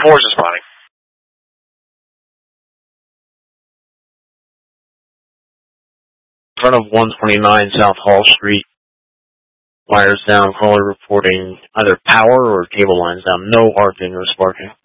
4's responding. In front of 129 South Hall Street. Wires down, caller reporting either power or cable lines down. No arcing or sparking.